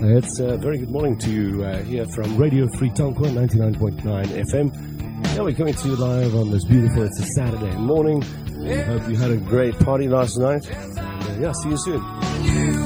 It's a very good morning to you here from Radio Free Tankwa 99.9 FM. Yeah, we're coming to you live on this beautiful, it's a Saturday morning. Hope you had a great party last night. And, yeah, see you soon.